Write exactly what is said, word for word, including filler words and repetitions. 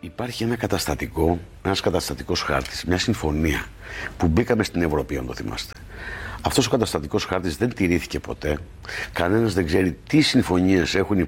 Υπάρχει ένα καταστατικό, ένας καταστατικός χάρτης, μια συμφωνία που μπήκαμε στην Ευρώπη, αν το θυμάστε. Αυτός ο καταστατικός χάρτης δεν τηρήθηκε ποτέ. Κανένας δεν ξέρει τι συμφωνίες έχουν